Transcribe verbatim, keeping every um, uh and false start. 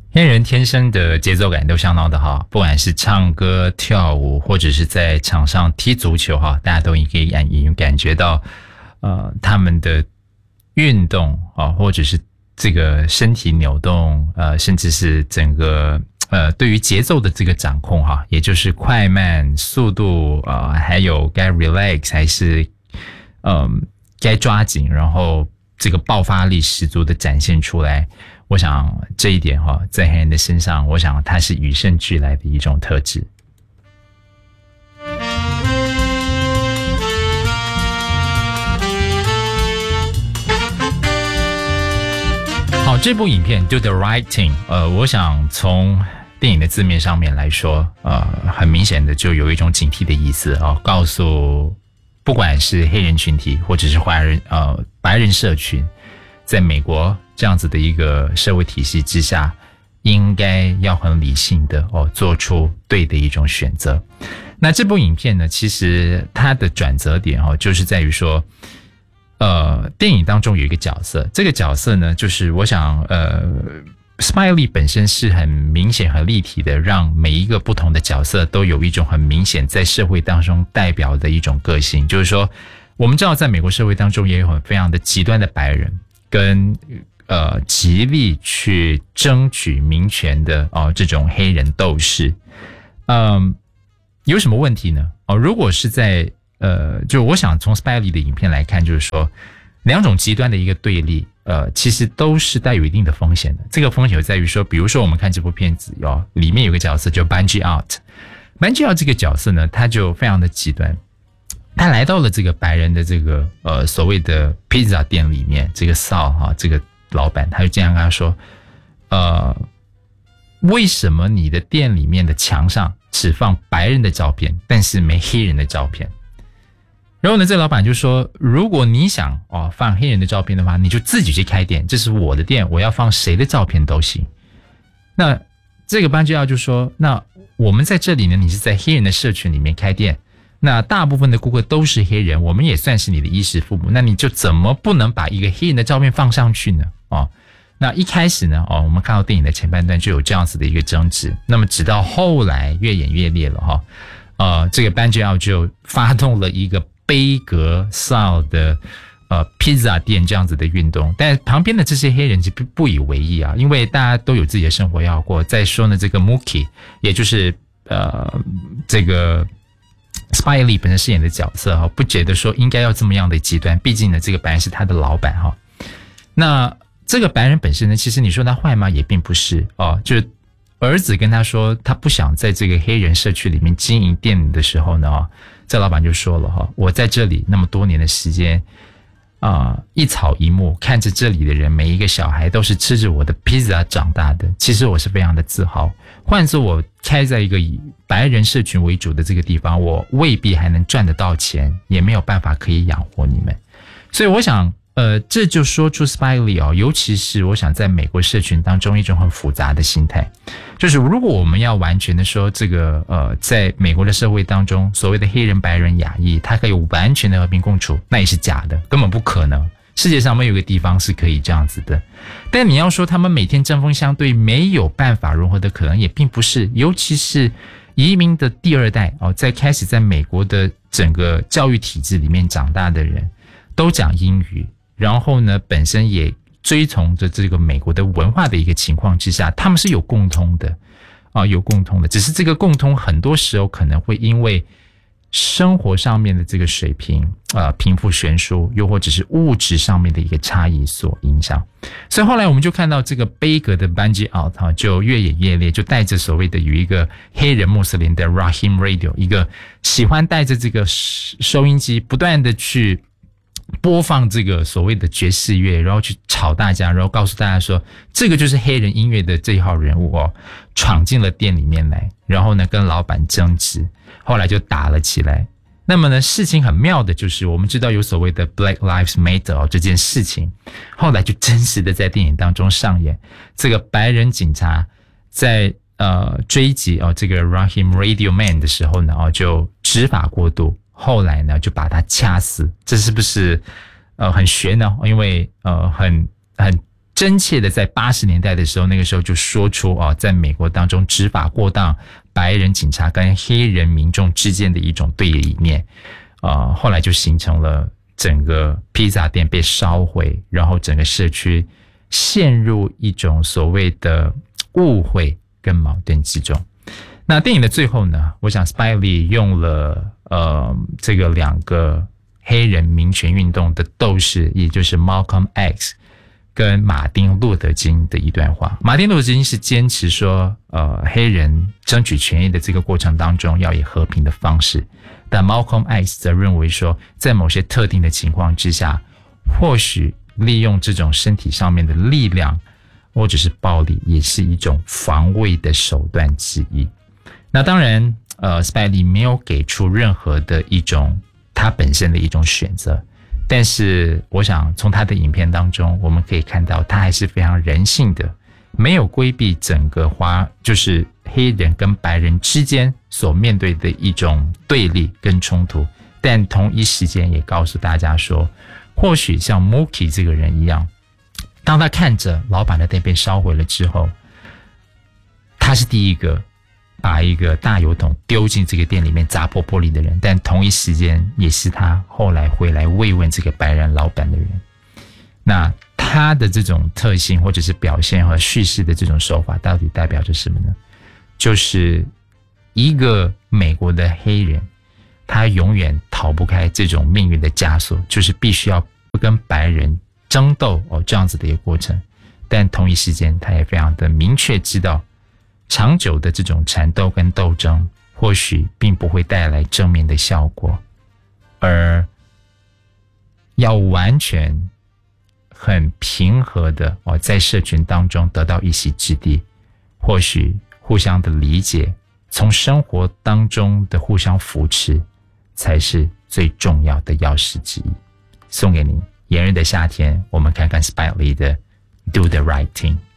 黑人天生的节奏感都相当的好，不管是唱歌、跳舞，或者是在场上踢足球哈，大家都可以感觉到，呃，他们的运动啊，或者是这个身体扭动，呃，甚至是整个呃对于节奏的这个掌控哈，也就是快慢、速度啊、呃，还有该 relax 还是嗯、呃、该抓紧，然后这个爆发力十足的展现出来。我想这一点哈，在黑人的身上，我想它是与生俱来的一种特质。好，这部影片 Do the Right Thing， 呃，我想从电影的字面上面来说，呃，很明显的就有一种警惕的意思啊、呃，告诉不管是黑人群体或者是华人呃白人社群，在美国这样子的一个社会体系之下，应该要很理性的哦，做出对的一种选择。那这部影片呢，其实它的转折点哦，就是在于说，呃，电影当中有一个角色，这个角色呢，就是我想，呃 ，Spike Lee 本身是很明显、很立体的，让每一个不同的角色都有一种很明显在社会当中代表的一种个性。就是说，我们知道在美国社会当中也有很非常的极端的白人。跟呃极力去争取民权的哦这种黑人斗士，嗯，有什么问题呢？哦，如果是在呃，就我想从 Spike Lee 的影片来看，就是说两种极端的一个对立，呃，其实都是带有一定的风险的。这个风险在于说，比如说我们看这部片子哦，里面有个角色叫 Bungie Out，Bungie Out 这个角色呢，他就非常的极端。他来到了这个白人的这个呃所谓的披萨店里面，这个 Saul 哈，这个老板他就这样跟他说，呃，为什么你的店里面的墙上只放白人的照片，但是没黑人的照片？然后呢，这个老板就说，如果你想哦放黑人的照片的话，你就自己去开店，这是我的店，我要放谁的照片都行。那这个班就要就说，那我们在这里呢，你是在黑人的社群里面开店。那大部分的顾客都是黑人，我们也算是你的衣食父母，那你就怎么不能把一个黑人的照片放上去呢？哦，那一开始呢，哦，我们看到电影的前半段就有这样子的一个争执，那么直到后来越演越烈了哈，呃，这个班吉奥就发动了一个杯格 style 的呃披萨店这样子的运动，但旁边的这些黑人就不不以为意啊，因为大家都有自己的生活要过。再说呢，这个 Mookie 也就是呃这个。Spike Lee 本身饰演的角色哈，不觉得说应该要这么样的极端，毕竟呢，这个白人是他的老板哈。那这个白人本身呢，其实你说他坏吗？也并不是哦。就是儿子跟他说，他不想在这个黑人社区里面经营店的时候呢，哦，这老板就说了哈，我在这里那么多年的时间啊、呃，一草一木，看着这里的人，每一个小孩都是吃着我的披萨长大的，其实我是非常的自豪。换作我开在一个以白人社群为主的这个地方，我未必还能赚得到钱，也没有办法可以养活你们。所以我想，呃，这就说出 Spike Lee 哦，尤其是我想在美国社群当中一种很复杂的心态，就是如果我们要完全的说这个呃，在美国的社会当中，所谓的黑人、白人、亚裔，它可以完全的和平共处，那也是假的，根本不可能。世界上没有一个地方是可以这样子的，但你要说他们每天针锋相对，没有办法融合的可能也并不是，尤其是移民的第二代哦，在开始在美国的整个教育体制里面长大的人，都讲英语，然后呢，本身也追从着这个美国的文化的一个情况之下，他们是有共通的啊，有共通的，只是这个共通很多时候可能会因为生活上面的这个水平呃贫富悬殊，又或者是物质上面的一个差异所影响。所以后来我们就看到这个杯格的 Bungie Out 哈，就越演越烈，就带着所谓的有一个黑人穆斯林的 Rahim Radio， 一个喜欢带着这个收音机不断的去播放这个所谓的爵士乐，然后去吵大家，然后告诉大家说这个就是黑人音乐的这一号人物哦，闯进了店里面来，然后呢跟老板争执，后来就打了起来。那么呢，事情很妙的就是我们知道有所谓的 Black Lives Matter 哦，这件事情后来就真实的在电影当中上演，这个白人警察在呃追击哦这个 Rahim Radio Man 的时候呢，哦就执法过度，后来呢就把他掐死，这是不是呃很悬呢？因为呃很很真切的在八十年代的时候，那个时候就说出啊，在美国当中执法过当，白人警察跟黑人民众之间的一种对立面，啊、呃，后来就形成了整个披萨店被烧毁，然后整个社区陷入一种所谓的误会跟矛盾之中。那电影的最后呢，我想 Spike Lee 用了呃这个两个黑人民权运动的斗士，也就是 Malcolm X 跟马丁路德金的一段话。马丁路德金是坚持说，呃，黑人争取权益的这个过程当中要以和平的方式，但 Malcolm X 则认为说，在某些特定的情况之下，或许利用这种身体上面的力量或者是暴力，也是一种防卫的手段之一。那当然，呃 Spike Lee 没有给出任何的一种他本身的一种选择，但是我想从他的影片当中，我们可以看到他还是非常人性的，没有规避整个华就是黑人跟白人之间所面对的一种对立跟冲突，但同一时间也告诉大家说，或许像 Mookie 这个人一样，当他看着老板的店被烧毁了之后，他是第一个把一个大油桶丢进这个店里面砸破玻璃的人，但同一时间也是他后来回来慰问这个白人老板的人。那他的这种特性或者是表现和叙事的这种手法到底代表着什么呢？就是一个美国的黑人，他永远逃不开这种命运的枷锁，就是必须要跟白人争斗哦，这样子的一个过程。但同一时间他也非常的明确知道，长久的这种缠斗跟斗争或许并不会带来正面的效果，而要完全很平和的哦，在社群当中得到一席之地，或许互相的理解，从生活当中的互相扶持，才是最重要的钥匙之一。送给你炎热的夏天，我们看看 Spike Lee 的 Do the Right Thing。